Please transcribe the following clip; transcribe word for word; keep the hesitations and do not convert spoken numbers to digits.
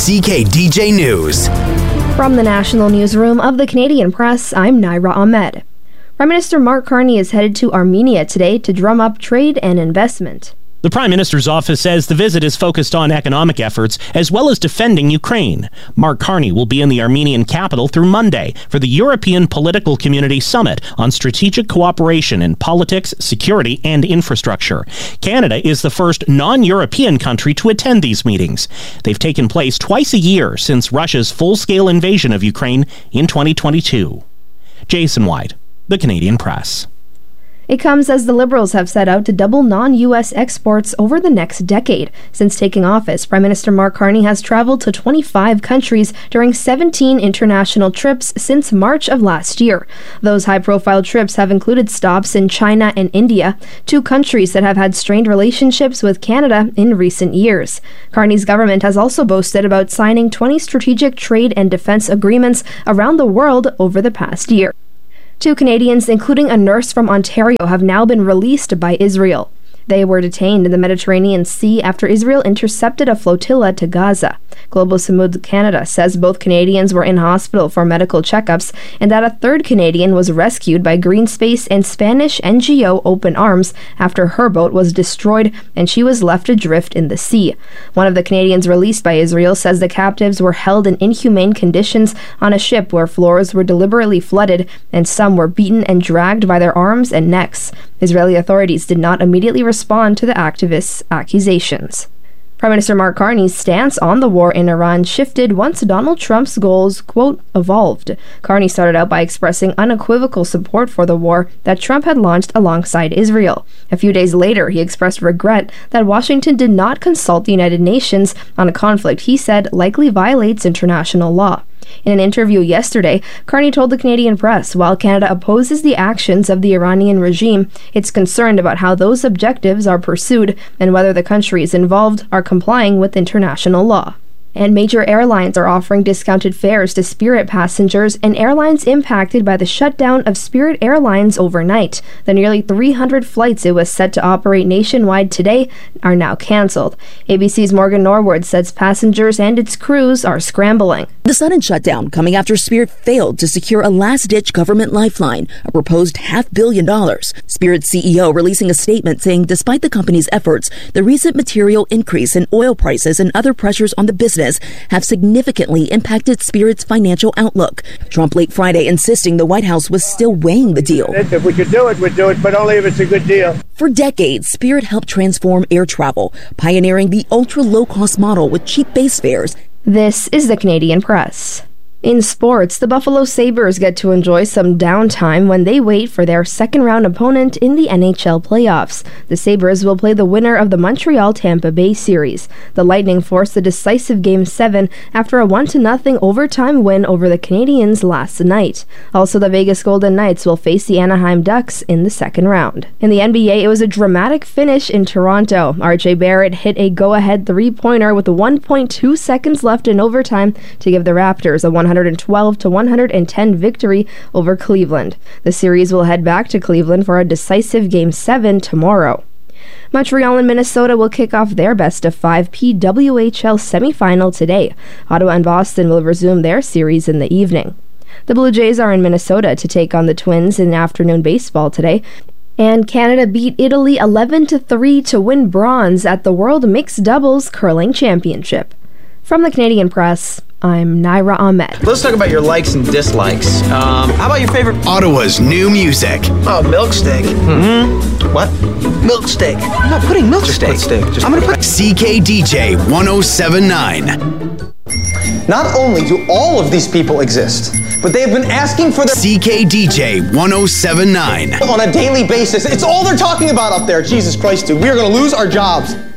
C K D J News. From the National Newsroom of the Canadian Press, I'm Naira Ahmed. Prime Minister Mark Carney is headed to Armenia today to drum up trade and investment. The Prime Minister's office says the visit is focused on economic efforts as well as defending Ukraine. Mark Carney will be in the Armenian capital through Monday for the European Political Community Summit on strategic cooperation in politics, security, and infrastructure. Canada is the first non-European country to attend these meetings. They've taken place twice a year since Russia's full-scale invasion of Ukraine in twenty twenty-two. Jason White, The Canadian Press. It comes as the Liberals have set out to double non-U S exports over the next decade. Since taking office, Prime Minister Mark Carney has traveled to twenty-five countries during seventeen international trips since March of last year. Those high-profile trips have included stops in China and India, two countries that have had strained relationships with Canada in recent years. Carney's government has also boasted about signing twenty strategic trade and defense agreements around the world over the past year. Two Canadians, including a nurse from Ontario, have now been released by Israel. They were detained in the Mediterranean Sea after Israel intercepted a flotilla to Gaza. Global Samud Canada says both Canadians were in hospital for medical checkups and that a third Canadian was rescued by Greenspace and Spanish N G O Open Arms after her boat was destroyed and she was left adrift in the sea. One of the Canadians released by Israel says the captives were held in inhumane conditions on a ship where floors were deliberately flooded and some were beaten and dragged by their arms and necks. Israeli authorities did not immediately respond to the activists' accusations. Prime Minister Mark Carney's stance on the war in Iran shifted once Donald Trump's goals, quote, evolved. Carney started out by expressing unequivocal support for the war that Trump had launched alongside Israel. A few days later, he expressed regret that Washington did not consult the United Nations on a conflict he said likely violates international law. In an interview yesterday, Carney told the Canadian Press while Canada opposes the actions of the Iranian regime, it's concerned about how those objectives are pursued and whether the countries involved are complying with international law. And major airlines are offering discounted fares to Spirit passengers and airlines impacted by the shutdown of Spirit Airlines overnight. The nearly three hundred flights it was set to operate nationwide today are now cancelled. A B C's Morgan Norwood says passengers and its crews are scrambling. The sudden shutdown coming after Spirit failed to secure a last-ditch government lifeline, a proposed half billion dollars. Spirit's C E O releasing a statement saying despite the company's efforts, the recent material increase in oil prices and other pressures on the business have significantly impacted Spirit's financial outlook. Trump late Friday insisting the White House was still weighing the deal. If we could do it, we'd do it, but only if it's a good deal. For decades, Spirit helped transform air travel, pioneering the ultra-low-cost model with cheap base fares. This is the Canadian Press. In sports, the Buffalo Sabres get to enjoy some downtime when they wait for their second-round opponent in the N H L playoffs. The Sabres will play the winner of the Montreal-Tampa Bay series. The Lightning forced the decisive Game seven after a one to nothing overtime win over the Canadiens last night. Also, the Vegas Golden Knights will face the Anaheim Ducks in the second round. In the N B A, it was a dramatic finish in Toronto. R J Barrett hit a go-ahead three-pointer with one point two seconds left in overtime to give the Raptors a one hundred twelve to one hundred ten victory over Cleveland. The series will head back to Cleveland for a decisive Game seven tomorrow. Montreal and Minnesota will kick off their best of five P W H L semifinal today. Ottawa and Boston will resume their series in the evening. The Blue Jays are in Minnesota to take on the Twins in afternoon baseball today. And Canada beat Italy eleven to three to win bronze at the World Mixed Doubles Curling Championship. From the Canadian Press, I'm Naira Ahmed. Let's talk about your likes and dislikes. Um, how about your favorite? Ottawa's new music. Oh, milk steak. Mm-hmm. What? Milk steak. I'm not putting milk Just steak. Put steak. Just I'm going to put C K D J one oh seven point nine. Not only do all of these people exist, but they have been asking for their C K D J one oh seven point nine on a daily basis. It's all they're talking about up there. Jesus Christ, dude. We are going to lose our jobs.